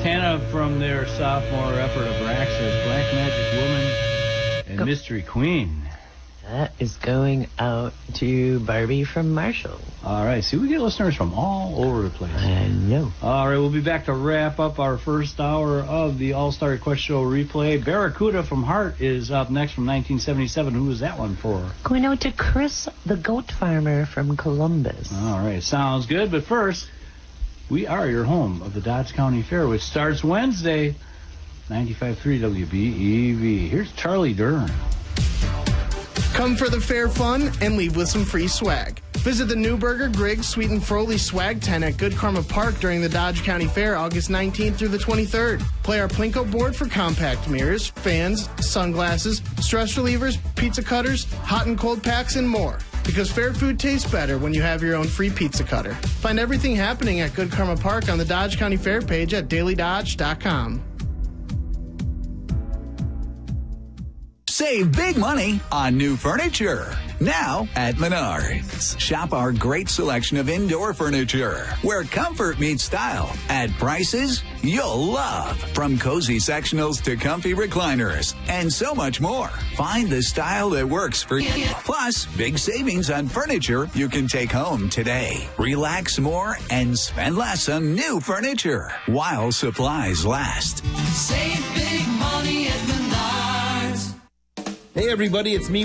Montana from their sophomore effort of Braxton's Black Magic Woman and Mystery Queen. That is going out to Barbie from Marshall. All right. See, we get listeners from all over the place. I know. All right. We'll be back to wrap up our first hour of the All-Star Quest Show replay. Barracuda from Hart is up next from 1977. Who is that one for? Going out to Chris, the goat farmer from Columbus. All right. Sounds good. But first, we are your home of the Dodge County Fair, which starts Wednesday, 95.3 WBEV. Here's Charlie Dern. Come for the fair fun and leave with some free swag. Visit the Newberger, Griggs, Sweet and Froley swag tent at Good Karma Park during the Dodge County Fair August 19th through the 23rd. Play our Plinko board for compact mirrors, fans, sunglasses, stress relievers, pizza cutters, hot and cold packs, and more. Because fair food tastes better when you have your own free pizza cutter. Find everything happening at Good Karma Park on the Dodge County Fair page at dailydodge.com. Save big money on new furniture. Now at Menards. Shop our great selection of indoor furniture, where comfort meets style at prices you'll love. From cozy sectionals to comfy recliners and so much more. Find the style that works for you. Plus, big savings on furniture you can take home today. Relax more and spend less on new furniture while supplies last. Save big money at Menards. Hey everybody, it's me,